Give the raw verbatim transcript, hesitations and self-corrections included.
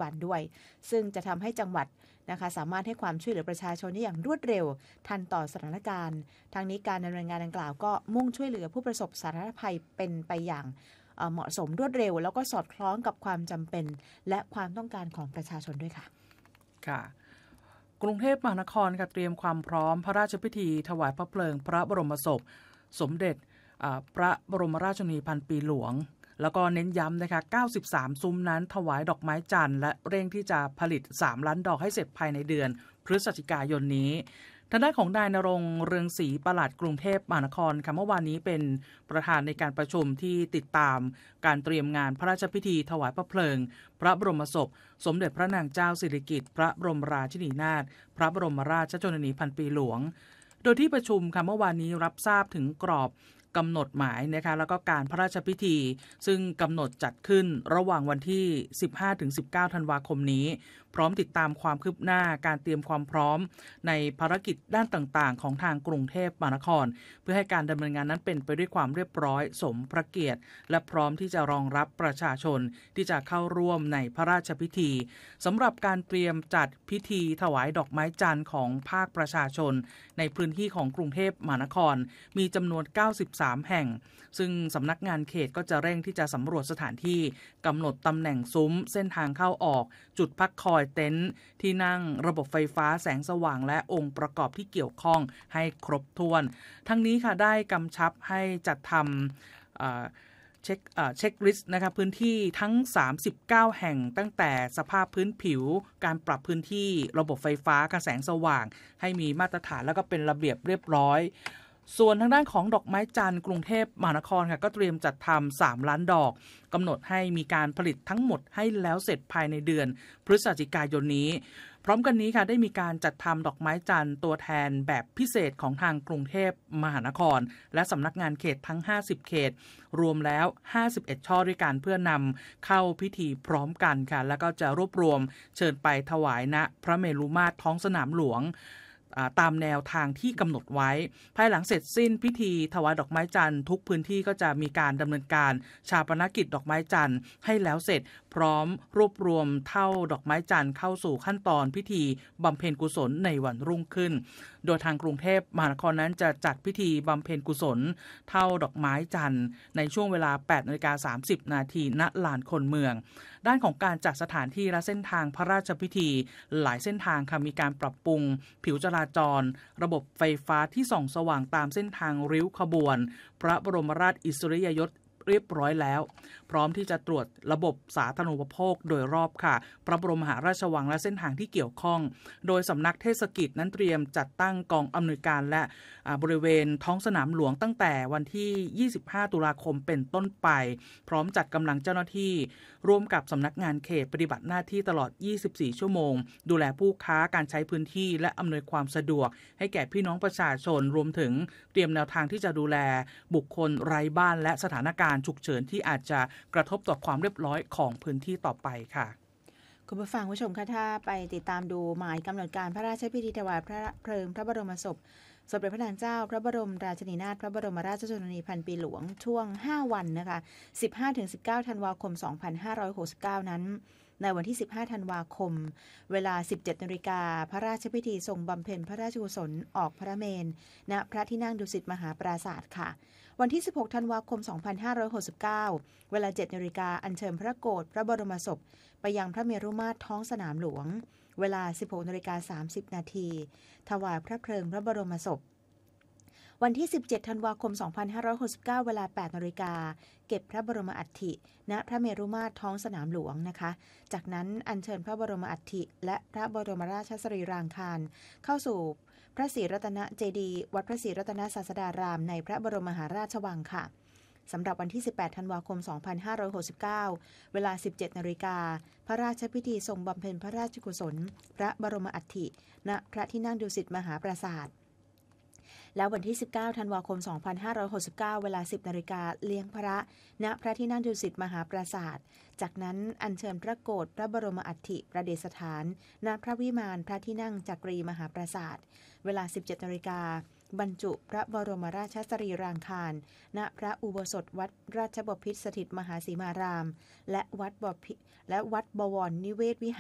การด้วยซึ่งจะทำให้จังหวัดนะคะสามารถให้ความช่วยเหลือประชาชนได้อย่างรวดเร็วทันต่อสถานการณ์ทางนี้การดำเนินงานดังกล่าวก็มุ่งช่วยเหลือผู้ประสบสาธารณภัยเป็นไปอย่างเหมาะสมรวดเร็วแล้วก็สอดคล้องกับความจำเป็นและความต้องการของประชาชนด้วยค่ะค่ะกรุงเทพมหานครค่ะเตรียมความพร้อมพระราชพิธีถวายพระเพลิงพระบรมศพสมเด็จพระบรมราชินีพันปีหลวงแล้วก็เน้นย้ำนะคะเก้าสิบสามซุ้มนั้นถวายดอกไม้จันทร์และเร่งที่จะผลิตสามล้านดอกให้เสร็จภายในเดือนพฤศจิกายนนี้ทางด้านของนายณรงค์เรืองศรีปลัดกรุงเทพมหานครค่ะเมื่อวานนี้เป็นประธานในการประชุมที่ติดตามการเตรียมงานพระราชพิธีถวายพระเพลิงพระบรมศพสมเด็จพระนางเจ้าสิริกิติ์พระบรมราชินีนาถพระบรมราชชนนีพันปีหลวงโดยที่ประชุมค่ะเมื่อวานนี้รับทราบถึงกรอบกำหนดหมายนะคะแล้วก็การพระราชพิธีซึ่งกำหนดจัดขึ้นระหว่างวันที่ สิบห้าถึงสิบเก้า ธันวาคมนี้พร้อมติดตามความคืบหน้าการเตรียมความพร้อมในภารกิจด้านต่างๆของทางกรุงเทพมหานครเพื่อให้การดำเนินงานนั้นเป็นไปด้วยความเรียบร้อยสมพระเกียรติและพร้อมที่จะรองรับประชาชนที่จะเข้าร่วมในพระราชพิธีสำหรับการเตรียมจัดพิธีถวายดอกไม้จันทร์ของภาคประชาชนในพื้นที่ของกรุงเทพมหานครมีจำนวนเก้าสิบสามแห่งซึ่งสำนักงานเขตก็จะเร่งที่จะสำรวจสถานที่กำหนดตำแหน่งซุ้มเส้นทางเข้าออกจุดพักคอยเต็นท์ที่นั่งระบบไฟฟ้าแสงสว่างและองค์ประกอบที่เกี่ยวข้องให้ครบถ้วนทั้งนี้ค่ะได้กำชับให้จัดทำเช็คเช็คลิสต์นะคะพื้นที่ทั้งสามสิบเก้าแห่งตั้งแต่สภาพพื้นผิวการปรับพื้นที่ระบบไฟฟ้ากระแสงสว่างให้มีมาตรฐานแล้วก็เป็นระเบียบเรียบร้อยส่วนทางด้านของดอกไม้จันทร์กรุงเทพมหานครค่ะก็เตรียมจัดทำสามล้านดอกกำหนดให้มีการผลิตทั้งหมดให้แล้วเสร็จภายในเดือนพฤศจิกายนนี้พร้อมกันนี้ค่ะได้มีการจัดทำดอกไม้จันทร์ตัวแทนแบบพิเศษของทางกรุงเทพมหานครและสำนักงานเขตทั้งห้าสิบเขตรวมแล้วห้าสิบเอ็ดช่อด้วยกันเพื่อนำเข้าพิธีพร้อมกันค่ะแล้วก็จะรวบรวมเชิญไปถวายณพระเมรุมาตรท้องสนามหลวงตามแนวทางที่กำหนดไว้ภายหลังเสร็จสิ้นพิธีถวายดอกไม้จันทร์ทุกพื้นที่ก็จะมีการดำเนินการชาปนกิจดอกไม้จันทร์ให้แล้วเสร็จพร้อมรวบรวมเท่าดอกไม้จันทร์เข้าสู่ขั้นตอนพิธีบำเพ็ญกุศลในวันรุ่งขึ้นโดยทางกรุงเทพมหานครนั้นจะจัดพิธีบำเพ็ญกุศลเท่าดอกไม้จันทร์ในช่วงเวลา แปดนาฬิกาสามสิบนาที ณ ลานคนเมืองด้านของการจัดสถานที่และเส้นทางพระราชพิธีหลายเส้นทางค่ะมีการปรับปรุงผิวจราจรระบบไฟฟ้าที่ส่องสว่างตามเส้นทางริ้วขบวนพระบรมราชอิสริยยศเรียบร้อยแล้วพร้อมที่จะตรวจระบบสาธารณูปโภคโดยรอบค่ะพระบรมมหาราชวังและเส้นทางที่เกี่ยวข้องโดยสำนักเทศกิจนั้นเตรียมจัดตั้งกองอำนวยการและบริเวณท้องสนามหลวงตั้งแต่วันที่ยี่สิบห้าตุลาคมเป็นต้นไปพร้อมจัดกำลังเจ้าหน้าที่ร่วมกับสำนักงานเขตปฏิบัติหน้าที่ตลอดยี่สิบสี่ชั่วโมงดูแลผู้ค้าการใช้พื้นที่และอำนวยความสะดวกให้แก่พี่น้องประชาชนรวมถึงเตรียมแนวทางที่จะดูแลบุคคลไร้บ้านและสถานการณ์ฉุกเฉินที่อาจจะกระทบต่อความเรียบร้อยของพื้นที่ต่อไปค่ะคุณผู้ฟังผู้ชมคะถ้าไปติดตามดูหมายกำหนดการพระราชพิธีถวายพระเพลิงพระบรมศพสมเด็จพระนางเจ้าพระบรมราชินีนาถพระบรมราชชนนีพันปีหลวงช่วงห้าวันนะคะ สิบห้าถึงสิบเก้า ธันวาคม สองพันห้าร้อยหกสิบเก้า นั้นในวันที่สิบห้าธันวาคมเวลา สิบเจ็ดนาฬิกาพระราชพิธีทรงบำเพ็ญพระราชกุศลออกพระเมรุณพระที่นั่งดุสิตมหาปราสาทค่ะวันที่สิบหกธันวาคม สองพันห้าร้อยหกสิบเก้า เวลา เจ็ดนาฬิกาอัญเชิญพระโกฐพระบรมศพไปยังพระเมรุมาตรท้องสนามหลวงเวลา สิบหกนาฬิกาสามสิบนาทีถวายพระเพลิงพระบรมศพวันที่ สิบเจ็ดธันวาคม สองพันห้าร้อยหกสิบเก้า เวลา แปดนาฬิกาเก็บพระบรมอัฐิณพระเมรุมาตรท้องสนามหลวงนะคะจากนั้นอัญเชิญพระบรมอัฐิและพระบรมราชสรีรางคารเข้าสู่พระศรีรัตนเจดีย์วัดพระศรีรัตนศาสดารามในพระบรมมหาราชวังค่ะสำหรับวันที่ สิบแปดธันวาคม สองพันห้าร้อยหกสิบเก้า เวลา สิบเจ็ดนาฬิกาพระราชพิธีทรงบำเพ็ญพระราชกุศลพระบรมอัฐิณพระที่นั่งดุสิตมหาปราสาทแล้ววันที่ สิบเก้าธันวาคม สองพันห้าร้อยหกสิบเก้า เวลา สิบนาฬิกาเลี้ยงพระณพระที่นั่งดุสิตมหาปราสาทจากนั้นอัญเชิญพระโกฐพระบรมอัฐิประดิษฐานณพระวิมานพระที่นั่งจักรีมหาปราสาทเวลา สิบเจ็ดนาฬิกาบรรจุพระบรมราชสรีรางคารณพระอุโบสถวัดราชบพิตรสถิตมหาสีมารามและวัดบพิและวัดบวรนิเวศวิหาร